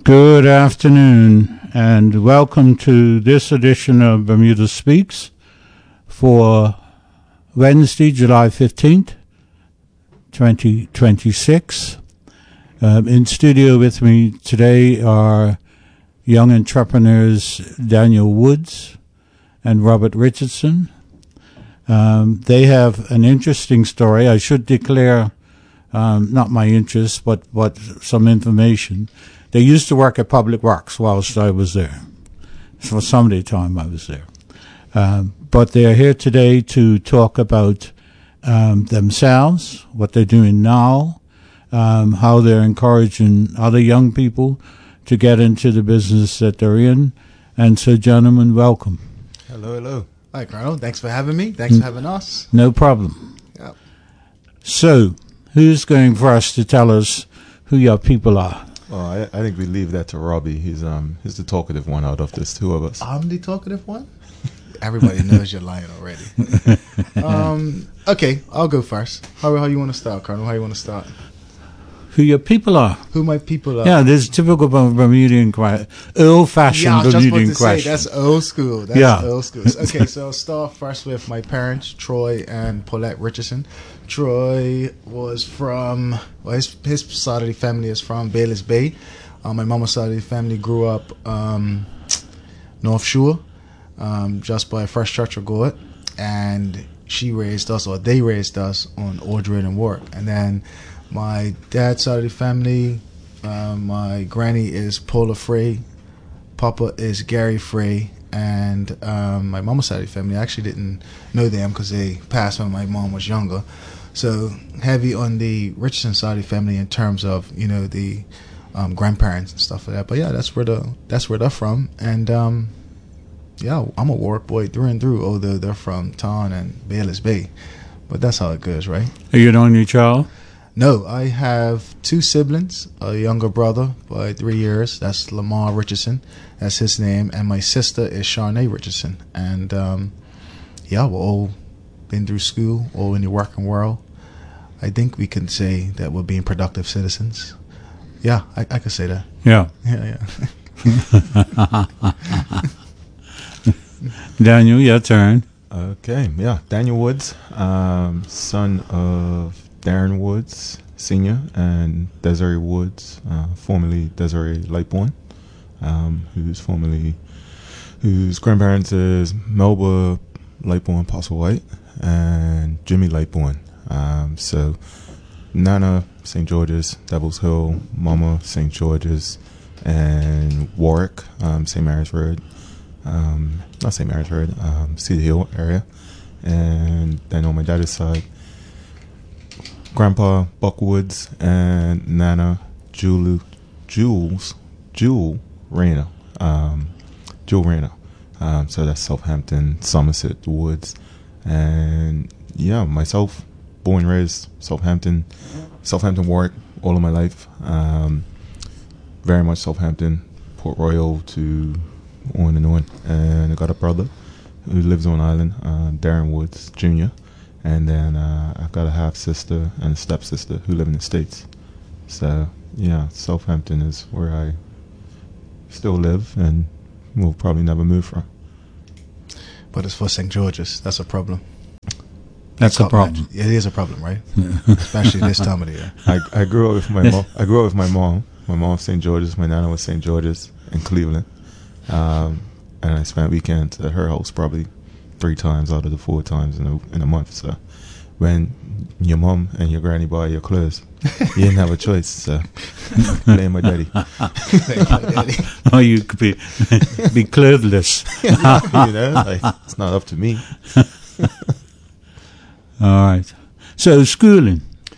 Good afternoon, and welcome to this edition of Bermuda Speaks for Wednesday, July 15th, 2026. In studio with me today are young entrepreneurs Daniel Woods and Robert Richardson. They have an interesting story. I should declare not my interest, but some information. They used to work at Public Works whilst I was there. For some of the time I was there. But they're here today to talk about themselves, what they're doing now, how they're encouraging other young people to get into the business that they're in. And so, gentlemen, welcome. Hello. Hi, Colonel. Thanks for having me. Thanks for having us. No problem. Yep. So, who's going first to tell us who your people are? Well, I think we leave that to Robbie. He's the talkative one out of this two of us. I'm the talkative one? Everybody knows you're lying already. Okay, I'll go first. How you want to start, Colonel? How you want to start? Who your people are. Who my people are. Yeah, there's typical Bermudian question. Old-fashioned Bermudian question. That's old school. That's old school. Okay, so I'll start first with my parents, Troy and Paulette Richardson. Troy was from, his side of the family is from Bayless Bay. My mama's side of the family grew up North Shore, just by Fresh Church of God. And she raised us, or they raised us, on Ordred and Warwick. And then my dad's side of the family, my granny is Paula Frey, Papa is Gary Frey, and my mama's side of the family, I actually didn't know them because they passed when my mom was younger. So heavy on the Richardson side of the family in terms of, the grandparents and stuff like that. But yeah, that's where they're from. And I'm a Warwick boy through and through, although they're from Taunton and Bayless Bay. But that's how it goes, right? Are you the only child? No, I have two siblings, a younger brother by 3 years. That's Lamar Richardson. That's his name. And my sister is Sharnae Richardson. And, we're all been through school, all in the working world. I think we can say that we're being productive citizens. Yeah, I could say that. Yeah. Yeah. Daniel, your turn. Okay, yeah. Daniel Woods, son of Darren Woods, Sr., and Desiree Woods, formerly Desiree Lightbourne, whose grandparents is Melba Lightbourne Postlewhite and Jimmy Lightbourne. So Nana St. George's, Devil's Hill, Mama St. George's, and Warwick, St. Mary's Road, not St. Mary's Road, Cedar Hill area. And then on my dad's side, Grandpa Buck Woods and Nana Jewel Rayner. Jewel Rayner. So that's Southampton, Somerset Woods. And yeah, myself, born and raised Southampton, Warwick, all of my life. Very much Southampton, Port Royal to on and on. And I got a brother who lives on island, Darren Woods Jr., and then I've got a half-sister and a step-sister who live in the States. So, yeah, Southampton is where I still live and will probably never move from. But it's for St. George's. That's a problem. That's a problem. It is a problem, right? Especially this time of the year. I grew up with my mom. My mom was St. George's. My nana was St. George's in Cleveland. And I spent weekends at her house probably 3 times out of the 4 times in a month. So when your mom and your granny buy your clothes, you didn't have a choice. So blame my daddy. Oh, you could be clothless. It's not up to me. All right. So schooling.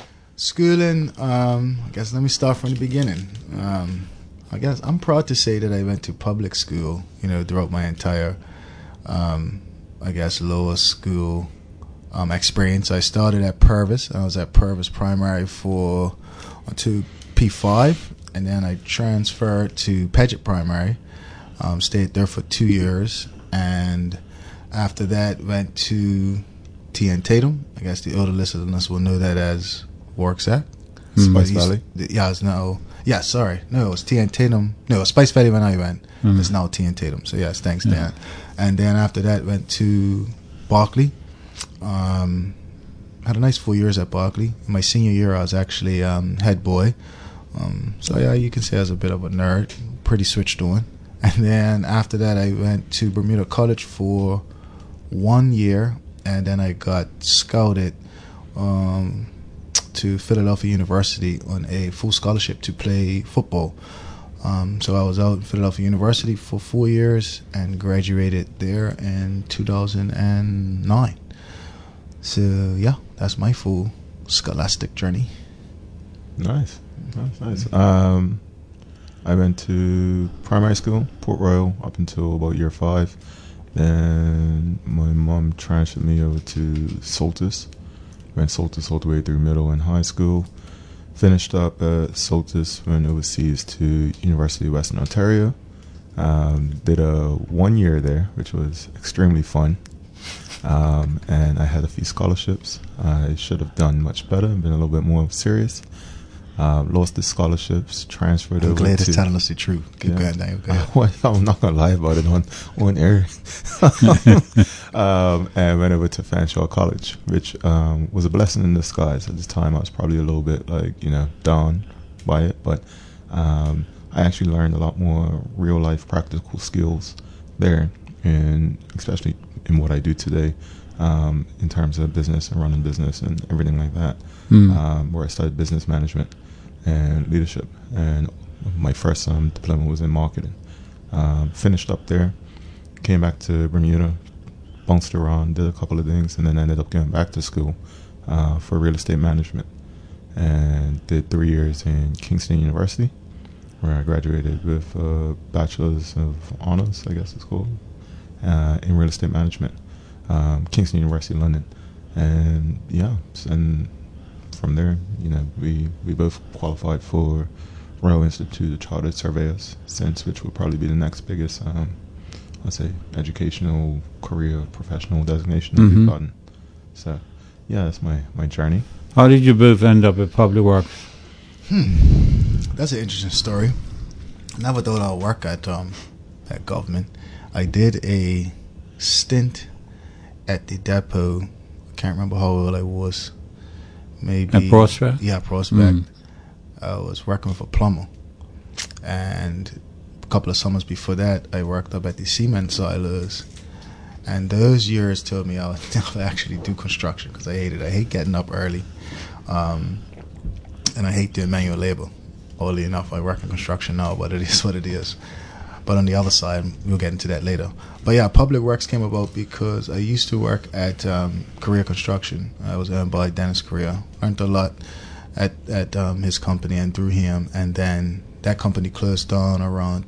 I guess let me start from the beginning. I guess I'm proud to say that I went to public school, throughout my entire, lower school experience. I started at Purvis. I was at Purvis Primary to P5, and then I transferred to Paget Primary. Stayed there for 2 years, and after that went to T.N. Tatum. I guess the older listeners will know that as Warwick Sac. Spice Valley. Yeah, it's now Yeah, sorry. No, it was T and Tatum. No, it was Spice Valley when I went. It's now T and Tatum. So yes, thanks, Dan. And then after that, went to Berkeley. Had a nice 4 years at Berkeley. In my senior year, I was actually head boy. So yeah, you can say I was a bit of a nerd, pretty switched on. And then after that, I went to Bermuda College for 1 year, and then I got scouted to Philadelphia University on a full scholarship to play football. So I was out in Philadelphia University for 4 years and graduated there in 2009. So yeah, that's my full scholastic journey. Nice. I went to primary school, Port Royal, up until about year 5. Then my mom transferred me over to Soltis. Went Soltis all the way through middle and high school. Finished up at Soltis, went overseas to University of Western Ontario. Did a 1 year there, which was extremely fun. And I had a few scholarships. I should have done much better, been a little bit more serious. Lost the scholarships, transferred over to... I'm glad it's telling us the truth. Keep going, Daniel. Go ahead. I'm not going to lie about it on air. And went over to Fanshawe College, which was a blessing in disguise. At this time, I was probably a little bit down by it. But I actually learned a lot more real-life practical skills there, and especially in what I do today, in terms of business and running business and everything like that, where I studied business management and leadership, and my first diploma was in marketing. Finished up there, came back to Bermuda, bounced around, did a couple of things, and then ended up going back to school for real estate management, and did 3 years in Kingston University, where I graduated with a bachelor's of honors, I guess it's called, in real estate management, Kingston University, London. And yeah, and from there, we both qualified for Royal Institute of Chartered Surveyors, which would probably be the next biggest, let's say, educational, career, professional designation that we've gotten. So yeah, that's my journey. How did you both end up at Public Works? That's an interesting story. Never thought I'd work at government. I did a stint at the depot. I can't remember how old I was. Maybe at Prospect? Yeah, Prospect. I was working with a plumber, and a couple of summers before that, I worked up at the cement silos. And those years told me I would never actually do construction, because I hate it. I hate getting up early, and I hate doing manual labor. Oddly enough, I work in construction now, but it is what it is. But on the other side, we'll get into that later. But yeah, Public Works came about because I used to work at Korea Construction. I was owned by Dennis Korea. Learned a lot at his company and through him. And then that company closed down around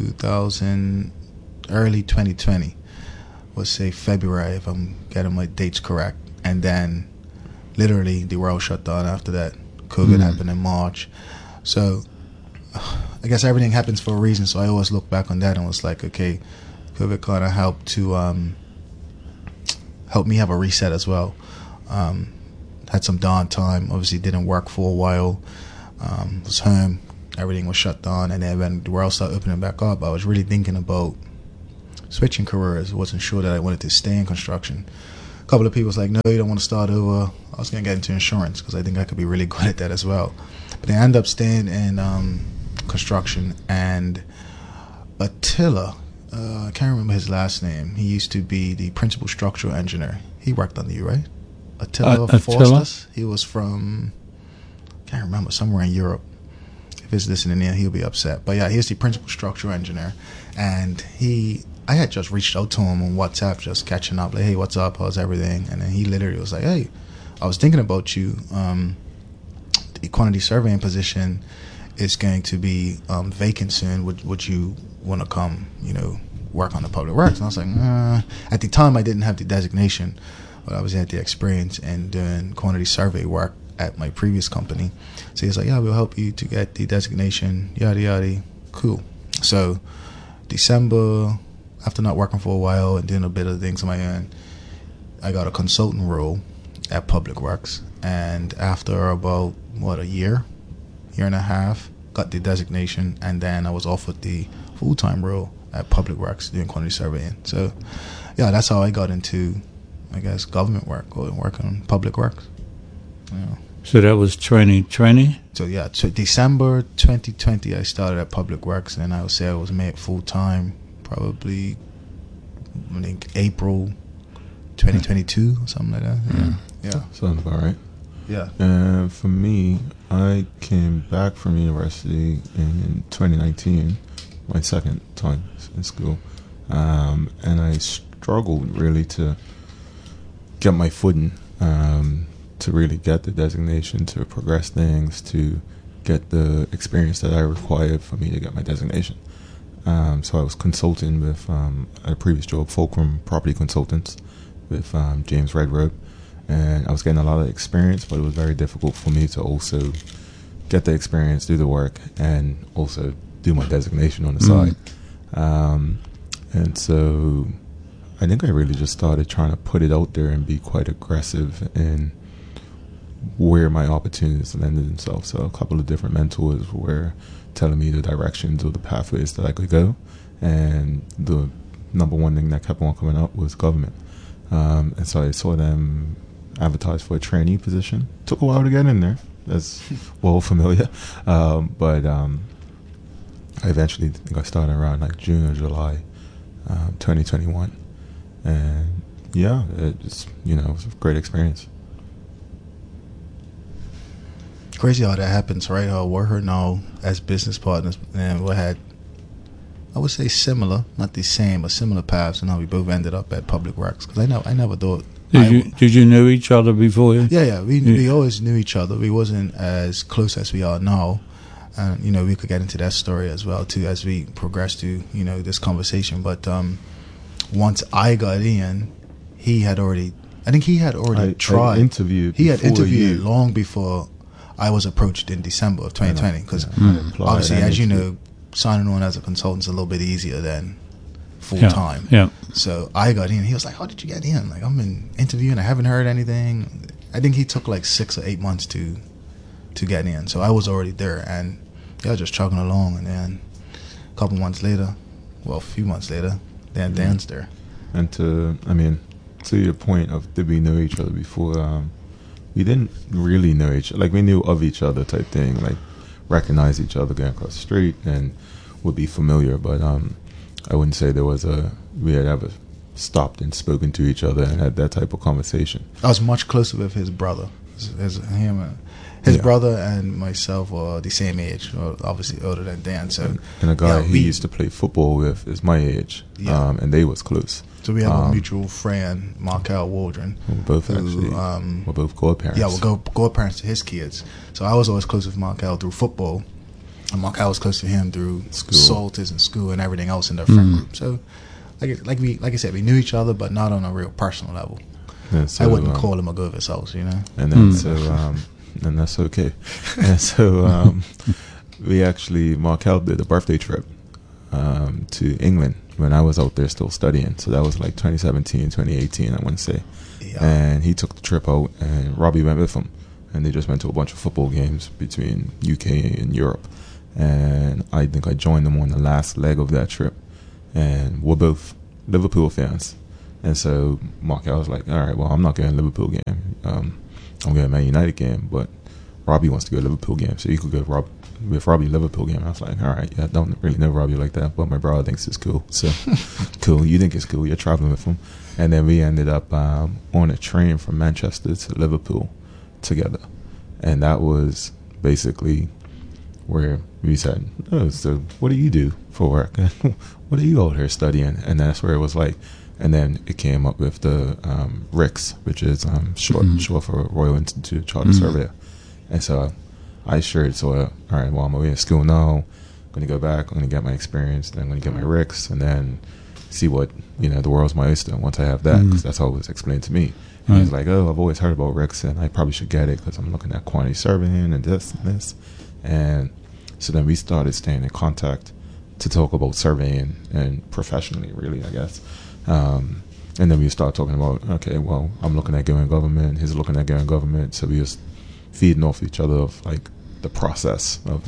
early 2020. Let's say February, if I'm getting my dates correct. And then literally the world shut down after that. COVID happened in March. So I guess everything happens for a reason, so I always look back on that and was like, okay, COVID kind of helped to help me have a reset as well. Had some downtime, obviously didn't work for a while, was home, everything was shut down, and then when the world started opening back up, I was really thinking about switching careers. I wasn't sure that I wanted to stay in construction. A couple of people was like, no, you don't want to start over. I was going to get into insurance because I think I could be really good at that as well. But I ended up staying in construction, and Attila, I can't remember his last name. He used to be the principal structural engineer. He worked under you, right? Attila Faustus. He was from, I can't remember, somewhere in Europe. If he's listening in, he'll be upset. But yeah, he's the principal structural engineer, and I had just reached out to him on WhatsApp, just catching up, like, hey, what's up? How's everything? And then he literally was like, hey, I was thinking about you. The quantity surveying position is going to be vacant soon. Would you want to come, work on the Public Works? And I was like, at the time I didn't have the designation, but I was had the experience in doing quantity survey work at my previous company. So he was like, yeah, we'll help you to get the designation, yada yada. Cool. So December, after not working for a while and doing a bit of things on my own, I got a consultant role at Public Works. And after about a year and a half, got the designation, and then I was offered the full-time role at Public Works doing quantity surveying. So, yeah, that's how I got into, I guess, government work or working on public works. Yeah. So that was 2020? So, yeah, December 2020, I started at Public Works, and I would say I was made full-time probably, I think, April 2022 or something like that. Yeah. Sounds about right. Yeah. And for me, I came back from university in 2019, my second time in school, and I struggled really to get my footing, to really get the designation, to progress things, to get the experience that I required for me to get my designation. So I was consulting with, at a previous job, Fulcrum Property Consultants, with James Redrobe, and I was getting a lot of experience, but it was very difficult for me to also get the experience, do the work, and also do my designation on the side. And so I think I really just started trying to put it out there and be quite aggressive in where my opportunities landed themselves. So a couple of different mentors were telling me the directions or the pathways that I could go, and the number one thing that kept on coming up was government. And so I saw them advertise for a trainee position. Took a while to get in there. That's well familiar. But I eventually think I started around like June or July 2021. And yeah, it just, it was a great experience. Crazy how that happens, right? How we're now as business partners, and we had, I would say, similar, not the same, but similar paths, and how we both ended up at Public Works. Because I never thought. Did you know each other before? Yeah. We always knew each other. We wasn't as close as we are now, and we could get into that story as well too as we progress to this conversation. But once I got in, he had already tried. I interviewed. He had interviewed long before I was approached in December of 2020. Because obviously, as you know, signing on as a consultant is a little bit easier than full time. Yeah. So I got in. He was like, "How did you get in?" Like, I'm in interviewing. I haven't heard anything. I think he took like 6 or 8 months to get in. So I was already there, and I was just chugging along. And then a few months later, then Dan's there. And to your point of, did we know each other before? We didn't really know each other. Like, we knew of each other type thing. Like, recognize each other going across the street and would be familiar. But I wouldn't say we had ever stopped and spoken to each other and had that type of conversation. I was much closer with his brother. His brother and myself are the same age, obviously older than Dan. So, and a guy he used to play football with is my age, and they was close. So we have a mutual friend, Markel Waldron. We're both godparents. Yeah, we're godparents to his kids. So I was always close with Markel through football, and Markel was close to him through Salters and school and everything else in their friend group. So, like I said, we knew each other, but not on a real personal level. So, I wouldn't call him a go of his house, And then and that's okay. And so Markel did a birthday trip to England when I was out there still studying. So that was like 2017, 2018, I want to say. Yeah. And he took the trip out, and Robbie went with him. And they just went to a bunch of football games between UK and Europe. And I think I joined them on the last leg of that trip. And we're both Liverpool fans. And so Markel was like, all right, well, I'm not going to a Liverpool game. I'm going to a Man United game, but Robbie wants to go to a Liverpool game, so you could go with Robbie Liverpool game. I was like, all right, I don't really know Robbie like that, but my brother thinks it's cool. So, cool, you think it's cool, you're traveling with him. And then we ended up on a train from Manchester to Liverpool together. And that was basically where we said, oh, so what do you do for work? What are you out here studying? And that's where it was like, and then it came up with the RICS, which is short for Royal Institute Chartered Surveyor. And so I shared, all right, well, I'm away at school now. I'm going to go back. I'm going to get my experience. Then I'm going to get my RICS, and then see what, the world's my oyster once I have that, because that's how it was explained to me. And he's like, oh, I've always heard about RICS, and I probably should get it because I'm looking at quantity surveying and this and this. And so then we started staying in contact to talk about surveying and professionally, really, I guess. And then we start talking about, okay, well, I'm looking at going government, he's looking at going government, so we just feeding off each other of like the process of that.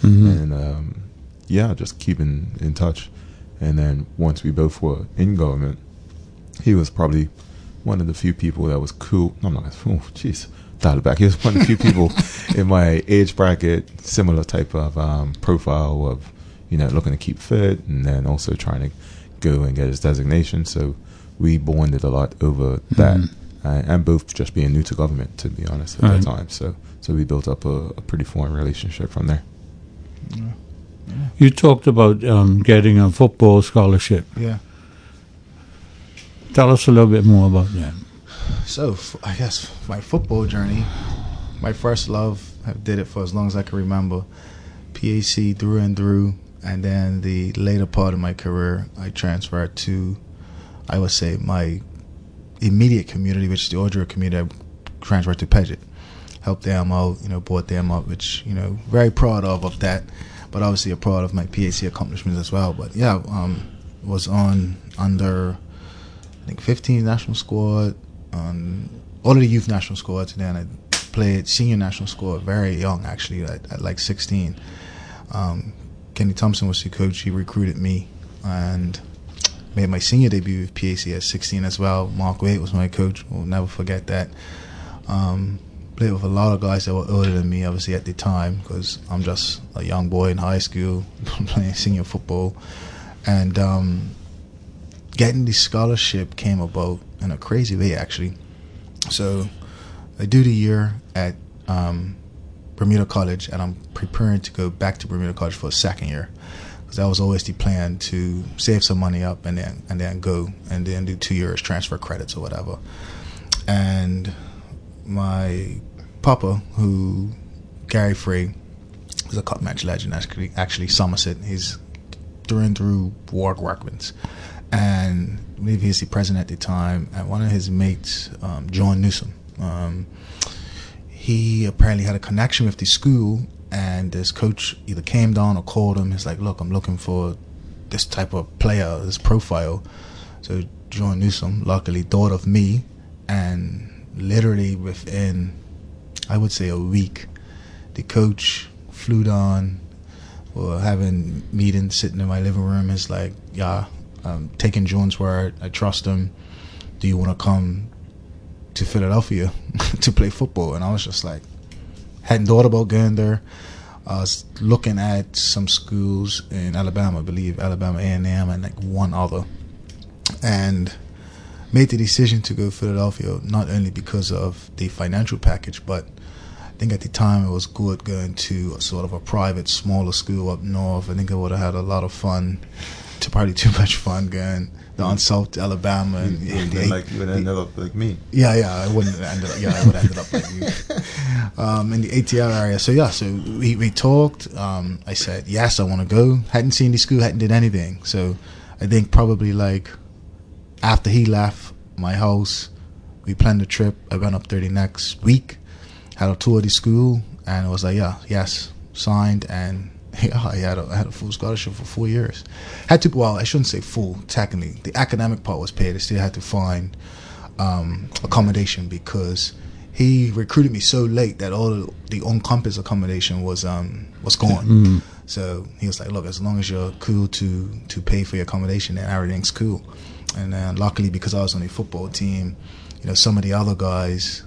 and just keeping in touch. And then once we both were in government, he was probably one of the few people that was cool. No, I'm not. Oh, jeez, dial it back. He was one of the few people in my age bracket, similar type of profile of, looking to keep fit, and then also trying to go and get his designation. So we bonded a lot over that, and both just being new to government, to be honest, at that time. So we built up a pretty fun relationship from there. Yeah. You talked about getting a football scholarship. Yeah. Tell us a little bit more about that. So, I guess my football journey, my first love, I did it for as long as I can remember. PAC through and through. And then the later part of my career, I transferred to, I would say, my immediate community, which is the Orduro community. I transferred to Paget. Helped them out, brought them up, which, very proud of that. But obviously a part of my PAC accomplishments as well. But yeah, was under, I think, 15 national squad, on all of the youth national squads, and then I played senior national squad very young, actually, at like 16. Kenny Thompson was the coach. He recruited me and made my senior debut with PAC at 16 as well. Mark Wade was my coach. We'll never forget that. Played with a lot of guys that were older than me, obviously, at the time, because I'm just a young boy in high school playing senior football. And getting the scholarship came about in a crazy way, actually. So I do the year at Bermuda College, and I'm preparing to go back to Bermuda College for a second year, because that was always the plan, to save some money up and then go and then do 2 years transfer credits or whatever. And my papa, Gary Frey, is a cup match legend, actually Somerset. He's through and through Warwick Workmans. And I believe he's the president at the time. And one of his mates, John Newsom, he apparently had a connection with the school, and this coach either came down or called him. He's like, look, I'm looking for this type of player, this profile. So John Newsom luckily thought of me, and literally within, I would say, a week, the coach flew down. We're having meetings, sitting in my living room. It's like, yeah, I'm taking John's word. I trust him. Do you want to come to Philadelphia to play football? And I was just like, hadn't thought about going there. I was looking at some schools in Alabama, I believe, Alabama A&M and like one other, and made the decision to go to Philadelphia, not only because of the financial package, but I think at the time it was good going to a sort of a private, smaller school up north. I think I would have had a lot of fun, probably too much fun, going down south to Alabama. And you would end up like me. Yeah, I wouldn't have ended up. Yeah, I would have ended up like you, in the ATL area. So yeah, so we talked. I said yes, I want to go. Hadn't seen the school, hadn't did anything. So I think probably like after he left my house, we planned a trip. I went up there the next week, had a tour of the school, and it was like, yes, signed, and yeah, I had a full scholarship for 4 years. Well, I shouldn't say full, technically. The academic part was paid. I still had to find accommodation, because he recruited me so late that all the on-campus accommodation was gone. Mm-hmm. So he was like, look, as long as you're cool to pay for your accommodation, then everything's cool. And then luckily, because I was on a football team, some of the other guys